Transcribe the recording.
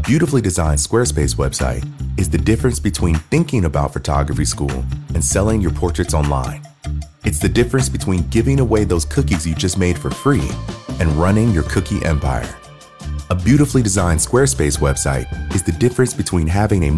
beautifully designed Squarespace website is the difference between thinking about photography school and selling your portraits online. It's the difference between giving away those cookies you just made for free and running your cookie empire. A beautifully designed Squarespace website is the difference between having a